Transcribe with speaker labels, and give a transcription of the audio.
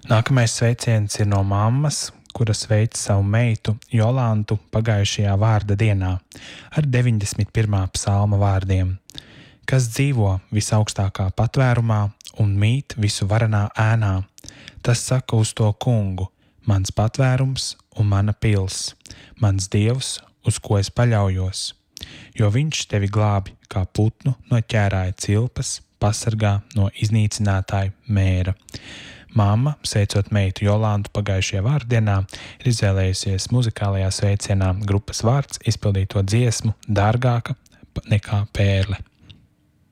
Speaker 1: Nākamais sveiciens ir no mammas, kura sveic savu meitu Jolantu pagājušajā vārda dienā ar 91. psalma vārdiem, kas dzīvo visaugstākā patvērumā un mīt visu varenā ēnā. Tas saka uz to kungu, mans patvērums un mana pils, mans dievs, uz ko es paļaujos, jo viņš tevi glābi kā putnu no ķērāja cilpas, pasargā no iznīcinātāja mēra. Mamma, sveicot meitu Jolantu pagājušajā vārdienā, ir izvēlējusies muzikālajā sveicienā grupas vārds izpildīto dziesmu Dārgāka nekā pērle.